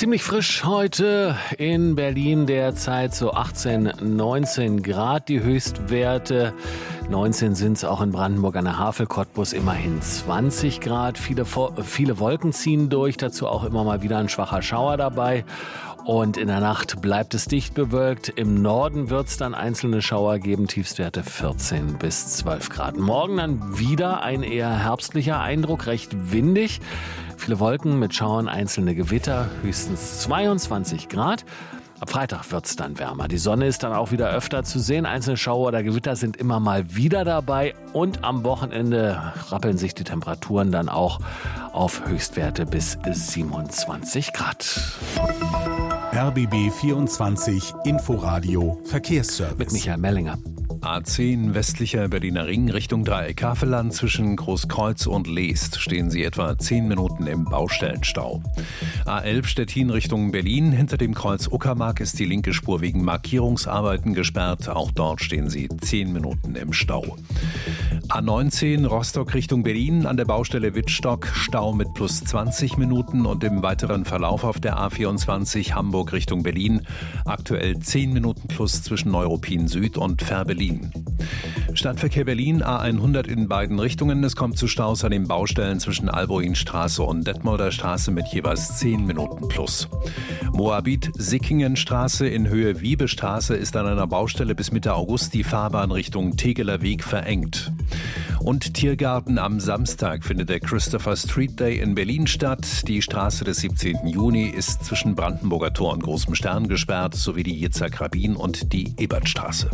Ziemlich frisch heute in Berlin, derzeit so 18, 19 Grad die Höchstwerte. 19 sind es auch in Brandenburg an der Havel, Cottbus immerhin 20 Grad. Viele Wolken ziehen durch, dazu auch immer mal wieder ein schwacher Schauer dabei. Und in der Nacht bleibt es dicht bewölkt. Im Norden wird es dann einzelne Schauer geben, Tiefstwerte 14 bis 12 Grad. Morgen dann wieder ein eher herbstlicher Eindruck, recht windig. Viele Wolken mit Schauern, einzelne Gewitter, höchstens 22 Grad. Ab Freitag wird es dann wärmer. Die Sonne ist dann auch wieder öfter zu sehen. Einzelne Schauer oder Gewitter sind immer mal wieder dabei. Und am Wochenende rappeln sich die Temperaturen dann auch auf Höchstwerte bis 27 Grad. RBB 24 Inforadio Verkehrsservice. Mit Michael Mellinger. A10 westlicher Berliner Ring Richtung Dreieck Havelland zwischen Großkreuz und Leest stehen Sie etwa 10 Minuten im Baustellenstau. A11 Stettin Richtung Berlin. Hinter dem Kreuz Uckermark ist die linke Spur wegen Markierungsarbeiten gesperrt. Auch dort stehen Sie 10 Minuten im Stau. A19 Rostock Richtung Berlin an der Baustelle Wittstock. Stau mit plus 20 Minuten und im weiteren Verlauf auf der A24 Hamburg Richtung Berlin. Aktuell 10 Minuten plus zwischen Neuruppin Süd und Fährberlin. Stadtverkehr Berlin, A100 in beiden Richtungen. Es kommt zu Staus an den Baustellen zwischen Alboinstraße und Detmolder Straße mit jeweils 10 Minuten plus. Moabit-Sickingenstraße in Höhe Wiebestraße ist an einer Baustelle bis Mitte August die Fahrbahn Richtung Tegeler Weg verengt. Und Tiergarten am Samstag findet der Christopher Street Day in Berlin statt. Die Straße des 17. Juni ist zwischen Brandenburger Tor und Großem Stern gesperrt, sowie die Yitzhak-Rabin und die Ebertstraße.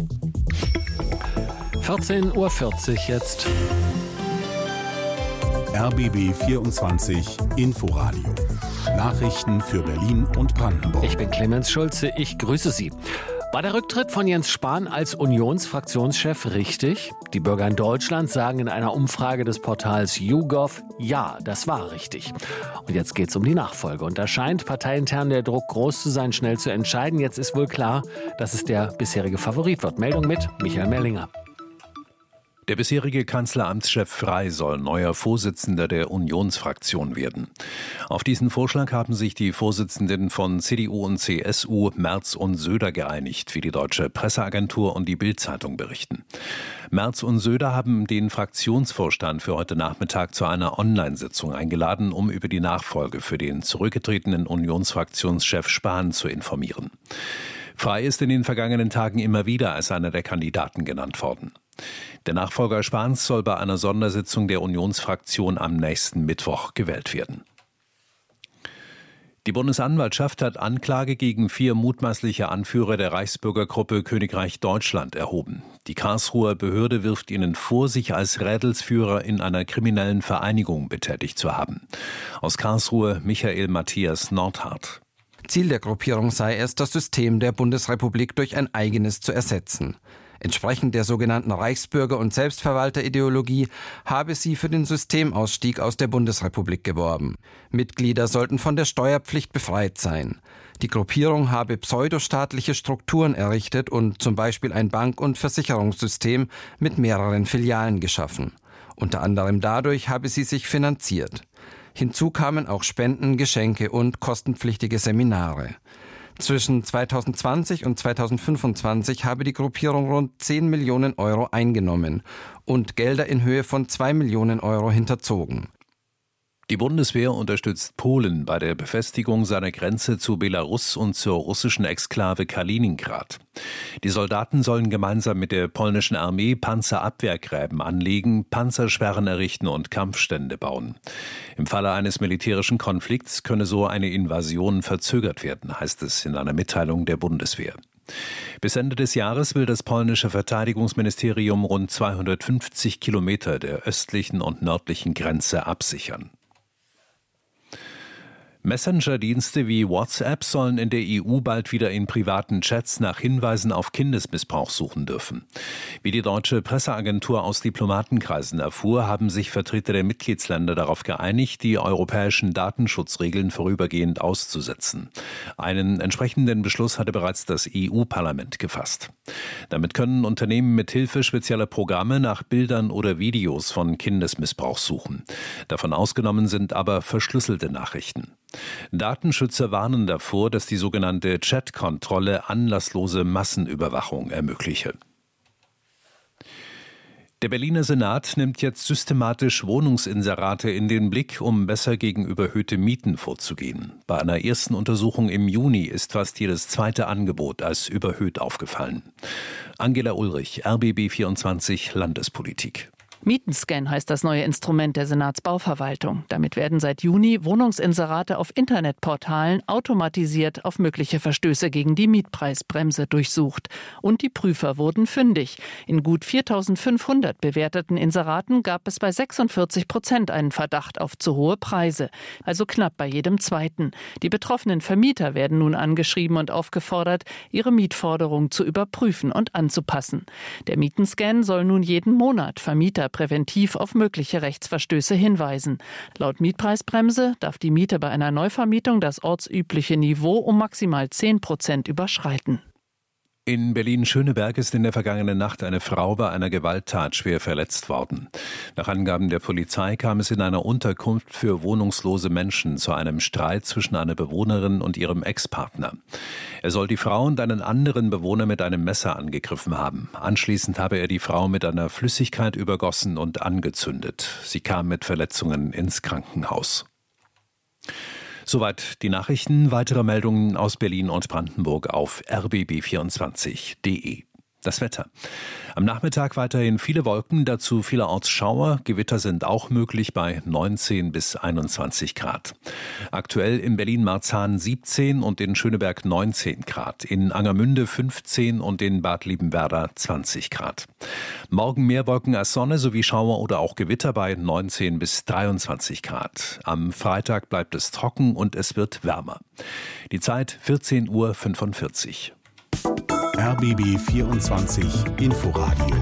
14:40 Uhr jetzt. RBB 24 Inforadio. Nachrichten für Berlin und Brandenburg. Ich bin Clemens Schulze, ich grüße Sie. War der Rücktritt von Jens Spahn als Unionsfraktionschef richtig? Die Bürger in Deutschland sagen in einer Umfrage des Portals YouGov, ja, das war richtig. Und jetzt geht's um die Nachfolge. Und da scheint parteiintern der Druck groß zu sein, schnell zu entscheiden. Jetzt ist wohl klar, dass es der bisherige Favorit wird. Meldung mit Michael Mellinger. Der bisherige Kanzleramtschef Frey soll neuer Vorsitzender der Unionsfraktion werden. Auf diesen Vorschlag haben sich die Vorsitzenden von CDU und CSU, Merz und Söder geeinigt, wie die Deutsche Presseagentur und die Bild-Zeitung berichten. Merz und Söder haben den Fraktionsvorstand für heute Nachmittag zu einer Online-Sitzung eingeladen, um über die Nachfolge für den zurückgetretenen Unionsfraktionschef Spahn zu informieren. Frey ist in den vergangenen Tagen immer wieder als einer der Kandidaten genannt worden. Der Nachfolger Spahns soll bei einer Sondersitzung der Unionsfraktion am nächsten Mittwoch gewählt werden. Die Bundesanwaltschaft hat Anklage gegen 4 mutmaßliche Anführer der Reichsbürgergruppe Königreich Deutschland erhoben. Die Karlsruher Behörde wirft ihnen vor, sich als Rädelsführer in einer kriminellen Vereinigung betätigt zu haben. Aus Karlsruhe Michael Matthias Nordhardt. Ziel der Gruppierung sei es, das System der Bundesrepublik durch ein eigenes zu ersetzen. Entsprechend der sogenannten Reichsbürger- und Selbstverwalterideologie habe sie für den Systemausstieg aus der Bundesrepublik geworben. Mitglieder sollten von der Steuerpflicht befreit sein. Die Gruppierung habe pseudostaatliche Strukturen errichtet und zum Beispiel ein Bank- und Versicherungssystem mit mehreren Filialen geschaffen. Unter anderem dadurch habe sie sich finanziert. Hinzu kamen auch Spenden, Geschenke und kostenpflichtige Seminare. Zwischen 2020 und 2025 habe die Gruppierung rund 10 Millionen Euro eingenommen und Gelder in Höhe von 2 Millionen Euro hinterzogen. Die Bundeswehr unterstützt Polen bei der Befestigung seiner Grenze zu Belarus und zur russischen Exklave Kaliningrad. Die Soldaten sollen gemeinsam mit der polnischen Armee Panzerabwehrgräben anlegen, Panzerschwärren errichten und Kampfstände bauen. Im Falle eines militärischen Konflikts könne so eine Invasion verzögert werden, heißt es in einer Mitteilung der Bundeswehr. Bis Ende des Jahres will das polnische Verteidigungsministerium rund 250 Kilometer der östlichen und nördlichen Grenze absichern. Messenger-Dienste wie WhatsApp sollen in der EU bald wieder in privaten Chats nach Hinweisen auf Kindesmissbrauch suchen dürfen. Wie die deutsche Presseagentur aus Diplomatenkreisen erfuhr, haben sich Vertreter der Mitgliedsländer darauf geeinigt, die europäischen Datenschutzregeln vorübergehend auszusetzen. Einen entsprechenden Beschluss hatte bereits das EU-Parlament gefasst. Damit können Unternehmen mit Hilfe spezieller Programme nach Bildern oder Videos von Kindesmissbrauch suchen. Davon ausgenommen sind aber verschlüsselte Nachrichten. Datenschützer warnen davor, dass die sogenannte Chat-Kontrolle anlasslose Massenüberwachung ermögliche. Der Berliner Senat nimmt jetzt systematisch Wohnungsinserate in den Blick, um besser gegen überhöhte Mieten vorzugehen. Bei einer ersten Untersuchung im Juni ist fast jedes zweite Angebot als überhöht aufgefallen. Angela Ulrich, RBB24 Landespolitik. Mietenscan heißt das neue Instrument der Senatsbauverwaltung. Damit werden seit Juni Wohnungsinserate auf Internetportalen automatisiert auf mögliche Verstöße gegen die Mietpreisbremse durchsucht. Und die Prüfer wurden fündig. In gut 4.500 bewerteten Inseraten gab es bei 46% einen Verdacht auf zu hohe Preise. Also knapp bei jedem zweiten. Die betroffenen Vermieter werden nun angeschrieben und aufgefordert, ihre Mietforderung zu überprüfen und anzupassen. Der Mietenscan soll nun jeden Monat Vermieter präventiv auf mögliche Rechtsverstöße hinweisen. Laut Mietpreisbremse darf die Miete bei einer Neuvermietung das ortsübliche Niveau um maximal 10% überschreiten. In Berlin-Schöneberg ist in der vergangenen Nacht eine Frau bei einer Gewalttat schwer verletzt worden. Nach Angaben der Polizei kam es in einer Unterkunft für wohnungslose Menschen zu einem Streit zwischen einer Bewohnerin und ihrem Ex-Partner. Er soll die Frau und einen anderen Bewohner mit einem Messer angegriffen haben. Anschließend habe er die Frau mit einer Flüssigkeit übergossen und angezündet. Sie kam mit Verletzungen ins Krankenhaus. Soweit die Nachrichten. Weitere Meldungen aus Berlin und Brandenburg auf rbb24.de. Das Wetter. Am Nachmittag weiterhin viele Wolken, dazu vielerorts Schauer. Gewitter sind auch möglich bei 19 bis 21 Grad. Aktuell in Berlin-Marzahn 17 und in Schöneberg 19 Grad. In Angermünde 15 und in Bad Liebenwerda 20 Grad. Morgen mehr Wolken als Sonne sowie Schauer oder auch Gewitter bei 19 bis 23 Grad. Am Freitag bleibt es trocken und es wird wärmer. Die Zeit 14:45 Uhr. RBB 24 Inforadio.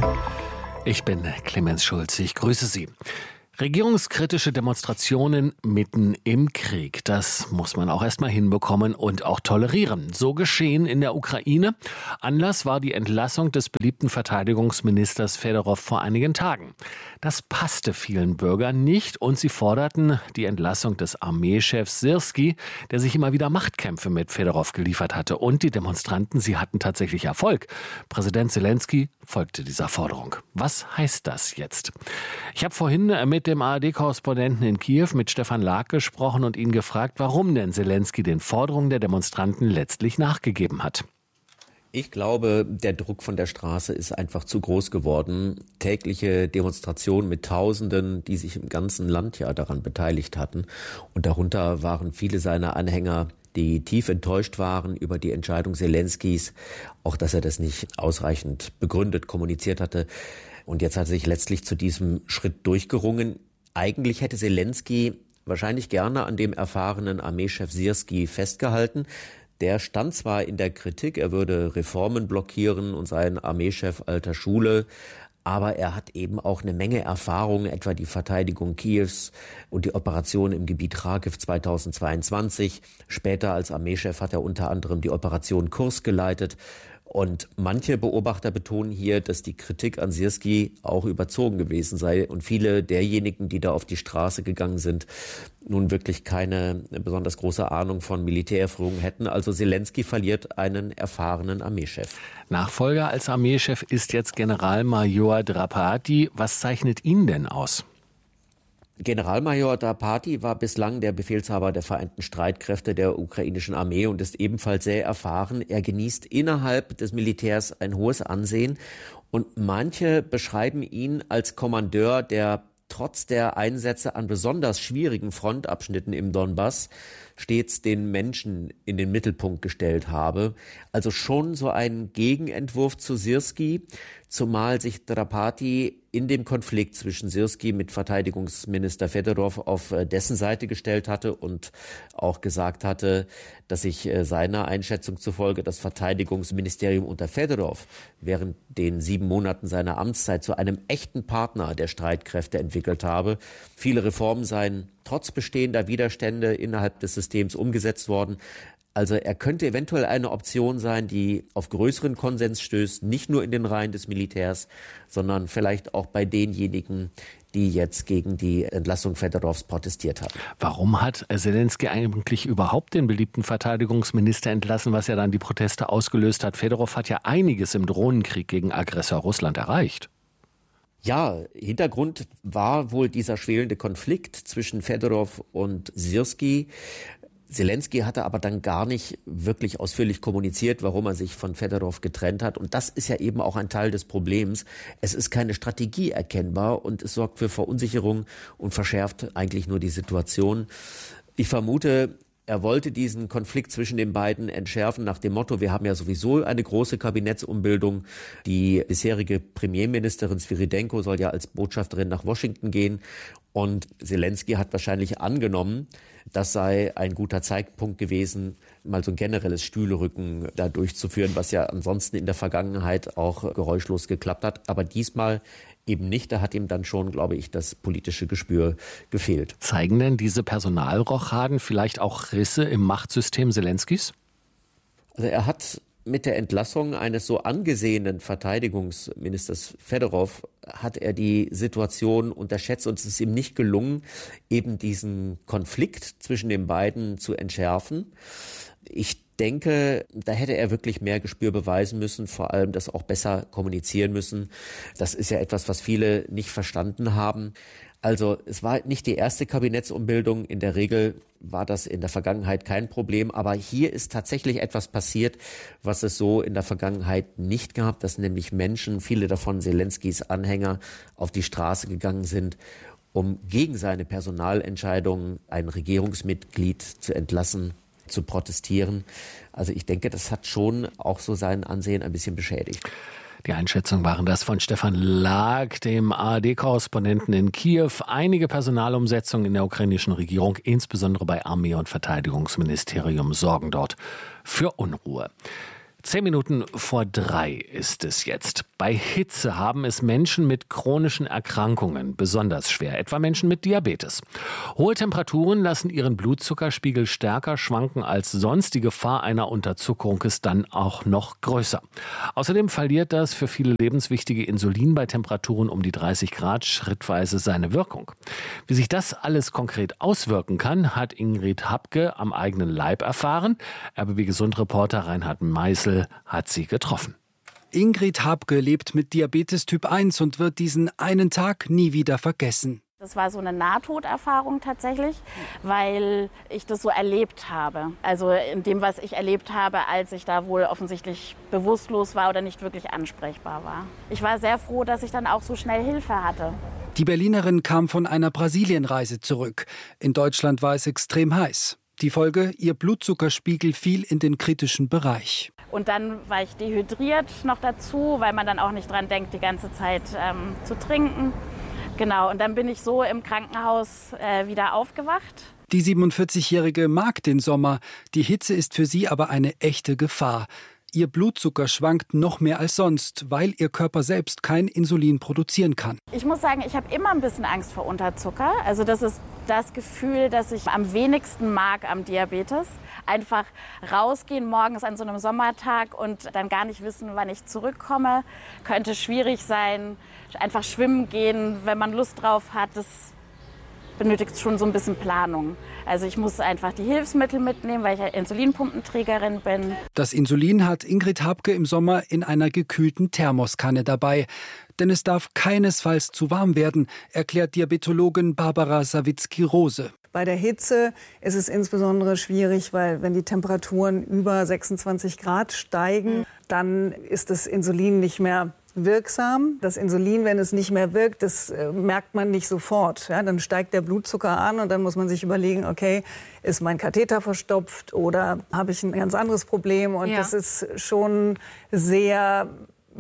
Ich bin Clemens Schulz, ich grüße Sie. Regierungskritische Demonstrationen mitten im Krieg. Das muss man auch erstmal hinbekommen und auch tolerieren. So geschehen in der Ukraine. Anlass war die Entlassung des beliebten Verteidigungsministers Fedorov vor einigen Tagen. Das passte vielen Bürgern nicht und sie forderten die Entlassung des Armeechefs Syrski, der sich immer wieder Machtkämpfe mit Fedorov geliefert hatte. Und die Demonstranten, sie hatten tatsächlich Erfolg. Präsident Zelensky folgte dieser Forderung. Was heißt das jetzt? Ich habe vorhin mit dem ARD-Korrespondenten in Kiew, mit Stefan Lag, gesprochen und ihn gefragt, warum denn Zelensky den Forderungen der Demonstranten letztlich nachgegeben hat. Ich glaube, der Druck von der Straße ist einfach zu groß geworden. Tägliche Demonstrationen mit Tausenden, die sich im ganzen Land ja daran beteiligt hatten. Und darunter waren viele seiner Anhänger, die tief enttäuscht waren über die Entscheidung Zelenskys, auch dass er das nicht ausreichend begründet kommuniziert hatte. Und jetzt hat er sich letztlich zu diesem Schritt durchgerungen. Eigentlich hätte Zelensky wahrscheinlich gerne an dem erfahrenen Armeechef Syrski festgehalten. Der stand zwar in der Kritik, er würde Reformen blockieren und sei ein Armeechef alter Schule, aber er hat eben auch eine Menge Erfahrung, etwa die Verteidigung Kiews und die Operation im Gebiet Kharkiv 2022. Später als Armeechef hat er unter anderem die Operation Kurs geleitet. Und manche Beobachter betonen hier, dass die Kritik an Syrski auch überzogen gewesen sei und viele derjenigen, die da auf die Straße gegangen sind, nun wirklich keine besonders große Ahnung von Militärführung hätten. Also Zelensky verliert einen erfahrenen Armeechef. Nachfolger als Armeechef ist jetzt Generalmajor Drapati. Was zeichnet ihn denn aus? Generalmajor Drapati war bislang der Befehlshaber der Vereinten Streitkräfte der ukrainischen Armee und ist ebenfalls sehr erfahren. Er genießt innerhalb des Militärs ein hohes Ansehen und manche beschreiben ihn als Kommandeur, der trotz der Einsätze an besonders schwierigen Frontabschnitten im Donbass stets den Menschen in den Mittelpunkt gestellt habe. Also schon so ein Gegenentwurf zu Syrski, zumal sich Drapati in dem Konflikt zwischen Syrski mit Verteidigungsminister Fedorov auf dessen Seite gestellt hatte und auch gesagt hatte, dass sich seiner Einschätzung zufolge das Verteidigungsministerium unter Fedorov während den 7 Monaten seiner Amtszeit zu einem echten Partner der Streitkräfte entwickelt habe. Viele Reformen seien trotz bestehender Widerstände innerhalb des Systems umgesetzt worden. Also er könnte eventuell eine Option sein, die auf größeren Konsens stößt, nicht nur in den Reihen des Militärs, sondern vielleicht auch bei denjenigen, die jetzt gegen die Entlassung Fedorovs protestiert haben. Warum hat Selenskyj eigentlich überhaupt den beliebten Verteidigungsminister entlassen, was ja dann die Proteste ausgelöst hat? Fedorov hat ja einiges im Drohnenkrieg gegen Aggressor Russland erreicht. Ja, Hintergrund war wohl dieser schwelende Konflikt zwischen Fedorov und Syrskij. Selenskyj hatte aber dann gar nicht wirklich ausführlich kommuniziert, warum er sich von Fedorov getrennt hat. Und das ist ja eben auch ein Teil des Problems. Es ist keine Strategie erkennbar und es sorgt für Verunsicherung und verschärft eigentlich nur die Situation. Ich vermute, er wollte diesen Konflikt zwischen den beiden entschärfen nach dem Motto, wir haben ja sowieso eine große Kabinettsumbildung. Die bisherige Premierministerin Sviridenko soll ja als Botschafterin nach Washington gehen. Und Selenskyj hat wahrscheinlich angenommen, das sei ein guter Zeitpunkt gewesen, mal so ein generelles Stühlerücken da durchzuführen, was ja ansonsten in der Vergangenheit auch geräuschlos geklappt hat. Aber diesmal eben nicht. Da hat ihm dann schon, glaube ich, das politische Gespür gefehlt. Zeigen denn diese Personalrochaden vielleicht auch Risse im Machtsystem Selenskijs? Also er hat mit der Entlassung eines so angesehenen Verteidigungsministers Fedorov hat er die Situation unterschätzt und es ist ihm nicht gelungen, eben diesen Konflikt zwischen den beiden zu entschärfen. Ich denke, da hätte er wirklich mehr Gespür beweisen müssen, vor allem das auch besser kommunizieren müssen. Das ist ja etwas, was viele nicht verstanden haben. Also es war nicht die erste Kabinettsumbildung. In der Regel war das in der Vergangenheit kein Problem. Aber hier ist tatsächlich etwas passiert, was es so in der Vergangenheit nicht gab, dass nämlich Menschen, viele davon Selenskijs Anhänger, auf die Straße gegangen sind, um gegen seine Personalentscheidung ein Regierungsmitglied zu entlassen, zu protestieren. Also ich denke, das hat schon auch so sein Ansehen ein bisschen beschädigt. Die Einschätzungen waren das von Stefan Lag, dem ARD-Korrespondenten in Kiew. Einige Personalumsetzungen in der ukrainischen Regierung, insbesondere bei Armee- und Verteidigungsministerium, sorgen dort für Unruhe. 10 Minuten vor 3 ist es jetzt. Bei Hitze haben es Menschen mit chronischen Erkrankungen besonders schwer, etwa Menschen mit Diabetes. Hohe Temperaturen lassen ihren Blutzuckerspiegel stärker schwanken als sonst. Die Gefahr einer Unterzuckerung ist dann auch noch größer. Außerdem verliert das für viele lebenswichtige Insulin bei Temperaturen um die 30 Grad schrittweise seine Wirkung. Wie sich das alles konkret auswirken kann, hat Ingrid Habke am eigenen Leib erfahren. RBB-Gesund-Reporter Reinhard Meißel hat sie getroffen. Ingrid Habke lebt mit Diabetes Typ 1 und wird diesen einen Tag nie wieder vergessen. Das war so eine Nahtoderfahrung tatsächlich, weil ich das so erlebt habe. Also in dem, was ich erlebt habe, als ich da wohl offensichtlich bewusstlos war oder nicht wirklich ansprechbar war. Ich war sehr froh, dass ich dann auch so schnell Hilfe hatte. Die Berlinerin kam von einer Brasilienreise zurück. In Deutschland war es extrem heiß. Die Folge, ihr Blutzuckerspiegel fiel in den kritischen Bereich. Und dann war ich dehydriert noch dazu, weil man dann auch nicht dran denkt, die ganze Zeit zu trinken. Genau, und dann bin ich so im Krankenhaus wieder aufgewacht. Die 47-Jährige mag den Sommer. Die Hitze ist für sie aber eine echte Gefahr. Ihr Blutzucker schwankt noch mehr als sonst, weil ihr Körper selbst kein Insulin produzieren kann. Ich muss sagen, ich habe immer ein bisschen Angst vor Unterzucker. Also das ist das Gefühl, das ich am wenigsten mag am Diabetes. Einfach rausgehen morgens an so einem Sommertag und dann gar nicht wissen, wann ich zurückkomme. Könnte schwierig sein. Einfach schwimmen gehen, wenn man Lust drauf hat, das benötigt schon so ein bisschen Planung. Also ich muss einfach die Hilfsmittel mitnehmen, weil ich ja Insulinpumpenträgerin bin. Das Insulin hat Ingrid Habke im Sommer in einer gekühlten Thermoskanne dabei. Denn es darf keinesfalls zu warm werden, erklärt Diabetologin Barbara Sawicki-Rose. Bei der Hitze ist es insbesondere schwierig, weil wenn die Temperaturen über 26 Grad steigen, dann ist das Insulin nicht mehr wirksam. Das Insulin, wenn es nicht mehr wirkt, das merkt man nicht sofort. Ja, dann steigt der Blutzucker an und dann muss man sich überlegen, okay, ist mein Katheter verstopft oder habe ich ein ganz anderes Problem? Und das ist schon sehr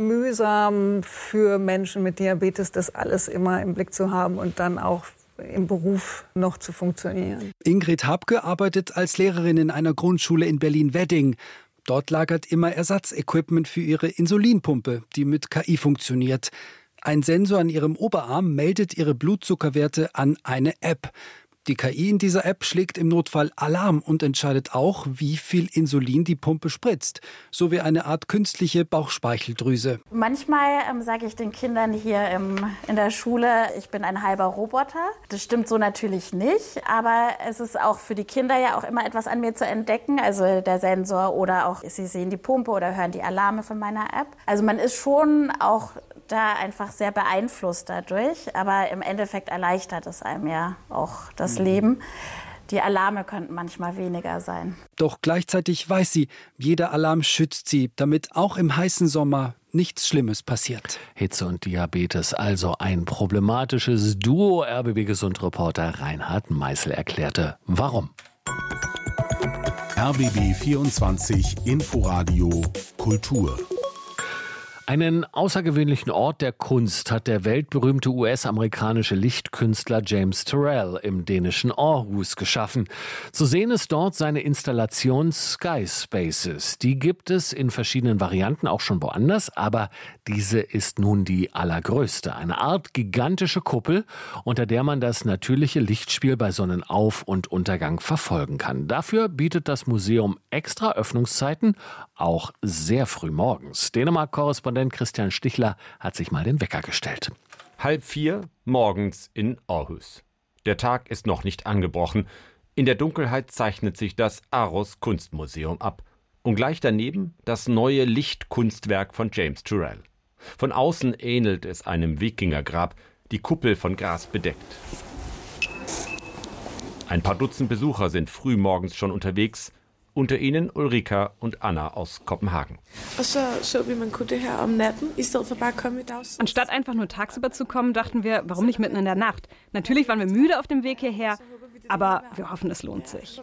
mühsam für Menschen mit Diabetes, das alles immer im Blick zu haben und dann auch im Beruf noch zu funktionieren. Ingrid Habke arbeitet als Lehrerin in einer Grundschule in Berlin-Wedding. Dort lagert immer Ersatzequipment für ihre Insulinpumpe, die mit KI funktioniert. Ein Sensor an ihrem Oberarm meldet ihre Blutzuckerwerte an eine App. Die KI in dieser App schlägt im Notfall Alarm und entscheidet auch, wie viel Insulin die Pumpe spritzt. So wie eine Art künstliche Bauchspeicheldrüse. Manchmal sage ich den Kindern hier in der Schule, ich bin ein halber Roboter. Das stimmt so natürlich nicht, aber es ist auch für die Kinder ja auch immer etwas an mir zu entdecken. Also der Sensor oder auch sie sehen die Pumpe oder hören die Alarme von meiner App. Also man ist schon auch da einfach sehr beeinflusst dadurch, aber im Endeffekt erleichtert es einem ja auch das Leben. Die Alarme könnten manchmal weniger sein. Doch gleichzeitig weiß sie, jeder Alarm schützt sie, damit auch im heißen Sommer nichts Schlimmes passiert. Hitze und Diabetes, also ein problematisches Duo. RBB-Gesundreporter Reinhard Meißel erklärte, warum. RBB 24 Inforadio Kultur. Einen außergewöhnlichen Ort der Kunst hat der weltberühmte US-amerikanische Lichtkünstler James Turrell im dänischen Aarhus geschaffen. Zu sehen ist dort seine Installation Sky Spaces. Die gibt es in verschiedenen Varianten auch schon woanders, aber diese ist nun die allergrößte. Eine Art gigantische Kuppel, unter der man das natürliche Lichtspiel bei Sonnenauf- und Untergang verfolgen kann. Dafür bietet das Museum extra Öffnungszeiten, auch sehr früh morgens. Dänemark-Korrespondent Christian Stichler hat sich mal den Wecker gestellt. 3:30 morgens in Aarhus. Der Tag ist noch nicht angebrochen. In der Dunkelheit zeichnet sich das Aarhus Kunstmuseum ab. Und gleich daneben das neue Lichtkunstwerk von James Turrell. Von außen ähnelt es einem Wikingergrab, die Kuppel von Gras bedeckt. Ein paar Dutzend Besucher sind früh morgens schon unterwegs. Unter ihnen Ulrika und Anna aus Kopenhagen. Anstatt einfach nur tagsüber zu kommen, dachten wir, warum nicht mitten in der Nacht? Natürlich waren wir müde auf dem Weg hierher, aber wir hoffen, es lohnt sich.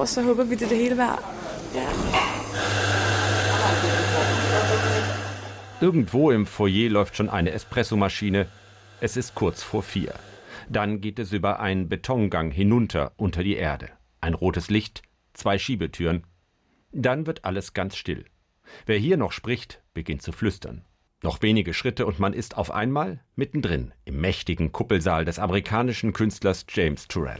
Irgendwo im Foyer läuft schon eine Espressomaschine. Es ist kurz vor 4. Dann geht es über einen Betongang hinunter unter die Erde. Ein rotes Licht, 2 Schiebetüren. Dann wird alles ganz still. Wer hier noch spricht, beginnt zu flüstern. Noch wenige Schritte und man ist auf einmal mittendrin im mächtigen Kuppelsaal des amerikanischen Künstlers James Turrell.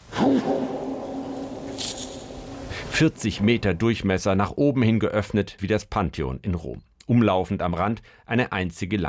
40 Meter Durchmesser, nach oben hin geöffnet wie das Pantheon in Rom. Umlaufend am Rand eine einzige lange